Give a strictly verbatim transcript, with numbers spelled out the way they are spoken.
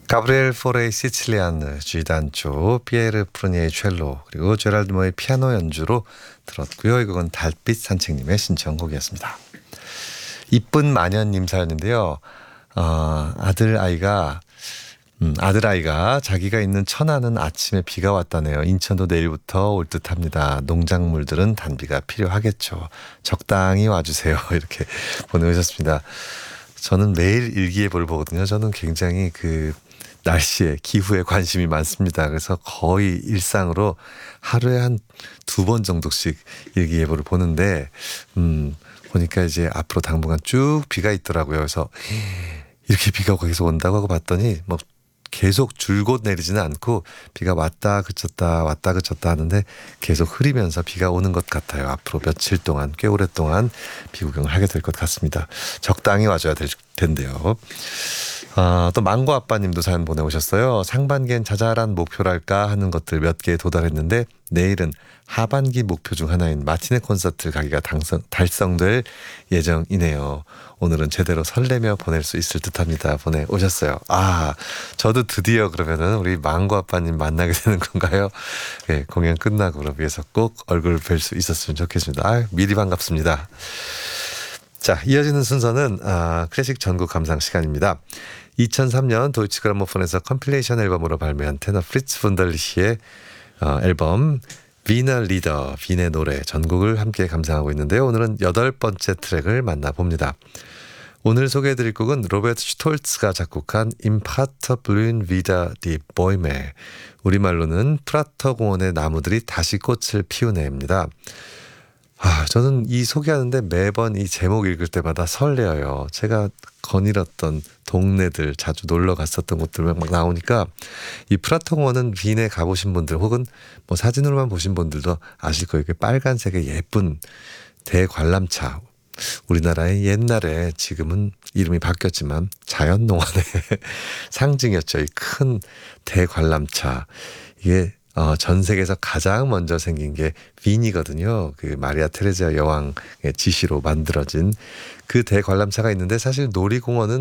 가브리엘 포레이 시칠리아느, G단조, 피에르 프르니에의 첼로, 그리고 제랄드 모의 피아노 연주로 들었고요. 이 곡은 달빛 산책님의 신청곡이었습니다. 이쁜 마녀님 사연인데요. 어, 아들 아이가 음, 아들 아이가 자기가 있는 천안은 아침에 비가 왔다네요. 인천도 내일부터 올 듯합니다. 농작물들은 단비가 필요하겠죠. 적당히 와주세요. 이렇게 보내오셨습니다. 저는 매일 일기예보를 보거든요. 저는 굉장히 그 날씨에 기후에 관심이 많습니다. 그래서 거의 일상으로 하루에 한 두 번 정도씩 일기예보를 보는데 음, 보니까 이제 앞으로 당분간 쭉 비가 있더라고요. 그래서 이렇게 비가 계속 온다고 하고 봤더니 뭐 계속 줄곧 내리지는 않고 비가 왔다 그쳤다 왔다 그쳤다 하는데 계속 흐리면서 비가 오는 것 같아요. 앞으로 며칠 동안 꽤 오랫동안 비 구경을 하게 될 것 같습니다. 적당히 와줘야 될 텐데요. 아, 또 망고 아빠님도 사연 보내오셨어요. 상반기엔 자잘한 목표랄까 하는 것들 몇 개에 도달했는데 내일은 하반기 목표 중 하나인 마티네 콘서트 가기가 당성, 달성될 예정이네요. 오늘은 제대로 설레며 보낼 수 있을 듯합니다. 보내오셨어요. 아, 저도 드디어 그러면은 우리 망고 아빠님 만나게 되는 건가요? 네, 공연 끝나고 그럼 위해서 꼭 얼굴 뵐 수 있었으면 좋겠습니다. 아, 미리 반갑습니다. 자, 이어지는 순서는 아, 클래식 전국 감상 시간입니다. 이천삼 년 도이치 그라모폰에서 컴필레이션 앨범으로 발매한 테너 프리츠 분달리시의 어, 앨범 비너 리더, 빈의 노래 전곡을 함께 감상하고 있는데요. 오늘은 여덟 번째 트랙을 만나봅니다. 오늘 소개해드릴 곡은 로베르트 슈톨츠가 작곡한 임파터 블루인 비다 디 보이메, 우리말로는 프라터 공원의 나무들이 다시 꽃을 피우네입니다. 아, 저는 이 소개하는데 매번 이 제목 읽을 때마다 설레어요. 제가 거닐었던 동네들, 자주 놀러 갔었던 곳들 막 나오니까 이 프라토공원은 빈에 가보신 분들 혹은 뭐 사진으로만 보신 분들도 아실 거예요. 빨간색의 예쁜 대관람차. 우리나라의 옛날에, 지금은 이름이 바뀌었지만 자연농원의 상징이었죠. 이 큰 대관람차. 이게 어, 전 세계에서 가장 먼저 생긴 게 빈이거든요. 그 마리아 테레지아 여왕의 지시로 만들어진 그 대관람차가 있는데 사실 놀이공원은